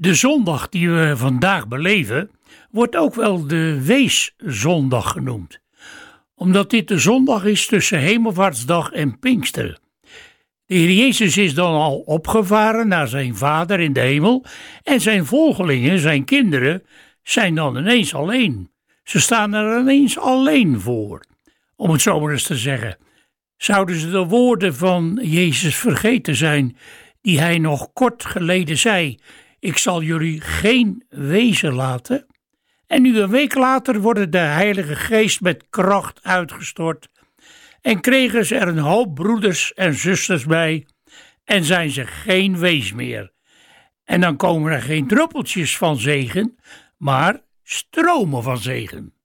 De zondag die we vandaag beleven wordt ook wel de Weeszondag genoemd, omdat dit de zondag is tussen Hemelvaartsdag en Pinksteren. De Heer Jezus is dan al opgevaren naar zijn Vader in de hemel en zijn volgelingen, zijn kinderen, zijn dan ineens alleen. Ze staan er ineens alleen voor, om het zo maar eens te zeggen. Zouden ze de woorden van Jezus vergeten zijn die hij nog kort geleden zei: ik zal jullie geen wezen laten? En nu een week later worden de Heilige Geest met kracht uitgestort en kregen ze er een hoop broeders en zusters bij en zijn ze geen wees meer. En dan komen er geen druppeltjes van zegen, maar stromen van zegen.